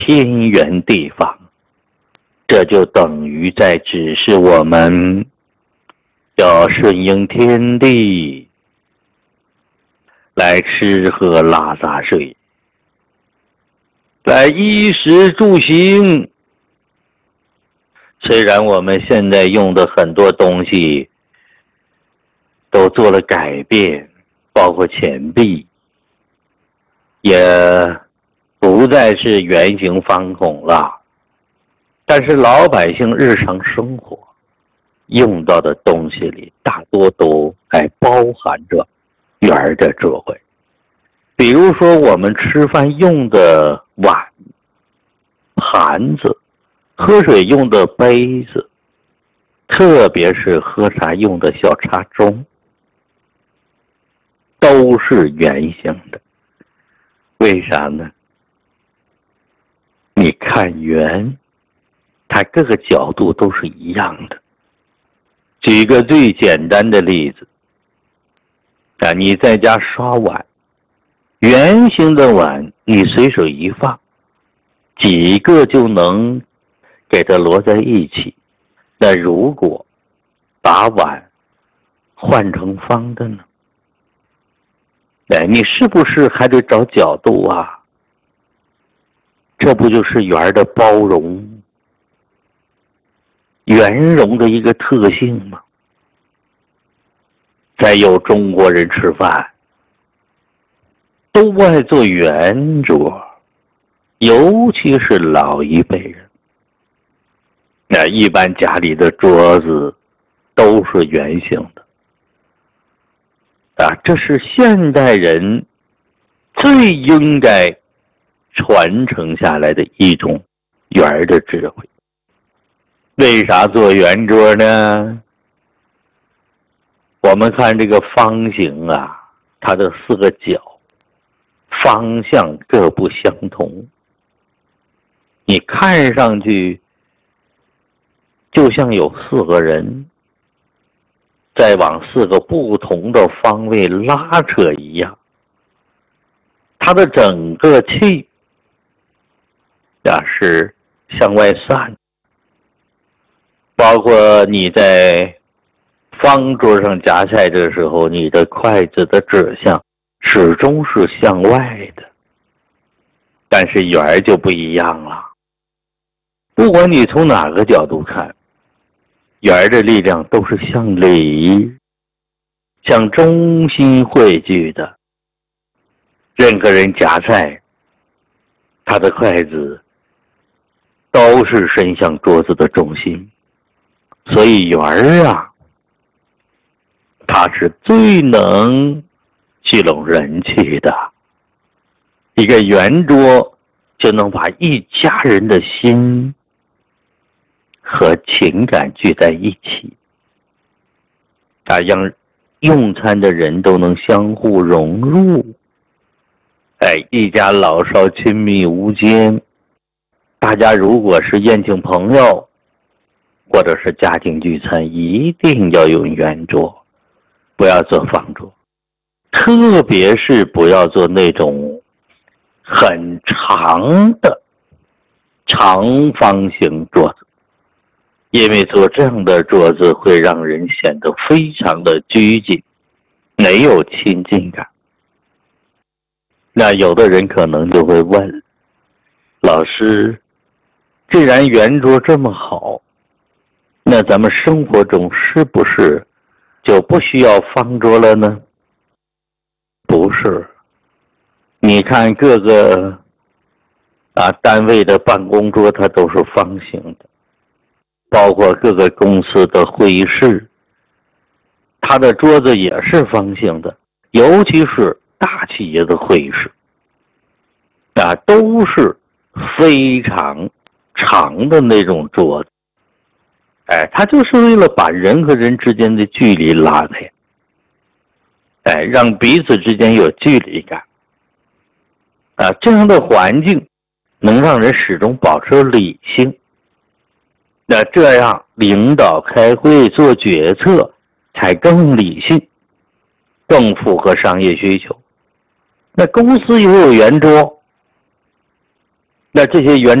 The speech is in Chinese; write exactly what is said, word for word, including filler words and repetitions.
偏远地方，这就等于在指示我们要顺应天地，来吃喝拉撒睡，来衣食住行。虽然我们现在用的很多东西都做了改变，包括钱币也不再是圆形方孔了，但是老百姓日常生活用到的东西里大多都还包含着圆儿的智慧。比如说我们吃饭用的碗、盘子，喝水用的杯子，特别是喝茶用的小茶盅，都是圆形的。为啥呢？你看圆，它各个角度都是一样的。举个最简单的例子，啊，你在家刷碗，圆形的碗你随手一放，几个就能给它摞在一起。那如果把碗换成方的呢？哎，你是不是还得找角度啊？这不就是圆的包容、圆融的一个特性吗？再有中国人吃饭都爱做圆桌，尤其是老一辈人。那一般家里的桌子都是圆形的。啊，这是现代人最应该传承下来的一种圆儿的智慧。为啥做圆桌呢？我们看这个方形啊，它的四个角方向各不相同，你看上去就像有四个人在往四个不同的方位拉扯一样，它的整个气呀是向外散。包括你在方桌上夹菜的时候，你的筷子的指向始终是向外的。但是圆儿就不一样了，不管你从哪个角度看，圆儿的力量都是向里、向中心汇聚的。任何人夹菜，他的筷子都是伸向桌子的中心。所以圆儿啊，它是最能聚拢人气的。一个圆桌就能把一家人的心和情感聚在一起，啊，让用餐的人都能相互融入。哎，一家老少亲密无间。大家如果是宴请朋友或者是家庭聚餐，一定要用圆桌，不要做方桌，特别是不要做那种很长的长方形桌子，因为做这样的桌子会让人显得非常的拘谨，没有亲近感。那有的人可能就会问，老师，既然圆桌这么好，那咱们生活中是不是就不需要方桌了呢？不是，你看各个啊单位的办公桌它都是方形的，包括各个公司的会议室，它的桌子也是方形的，尤其是大企业的会议室啊，都是非常长的那种桌子。哎，它就是为了把人和人之间的距离拉开，哎，让彼此之间有距离感。啊，这样的环境能让人始终保持理性。那这样领导开会做决策才更理性，更符合商业需求。那公司也有圆桌， 那这些原